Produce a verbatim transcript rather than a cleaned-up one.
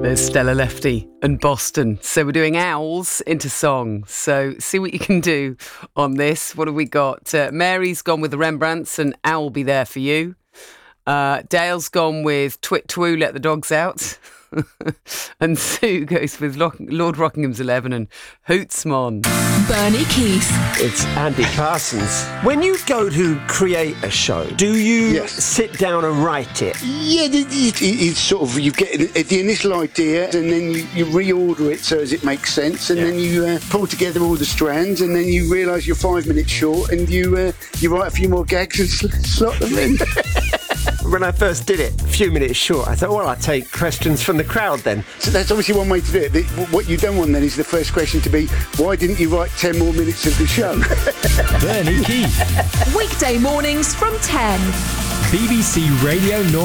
There's Stella Lefty and Boston. So we're doing owls into song. So see what you can do on this. What have we got? Uh, Mary's gone with the Rembrandts and Owl Be There For You. Uh, Dale's gone with Twit Twoo, Let the Dogs Out. And Sue goes with Lord Rockingham's Eleven and Hootsmon. Bernie Keith. It's Andy Parsons. When you go to create a show, do you Yes. sit down and write it? Yeah, it, it, it's sort of, you get the initial idea and then you, you reorder it so as it makes sense, and Yeah. then you uh, pull together all the strands, and then you realise you're five minutes short, and you uh, you write a few more gags and sl- slot them in. When I first did it, a few minutes short, I thought, well, I'll take questions from the crowd then. So that's obviously one way to do it. The, what you don't want then is the first question to be, why didn't you write ten more minutes of the show? Bernie Keith, Weekday mornings from ten. B B C Radio North.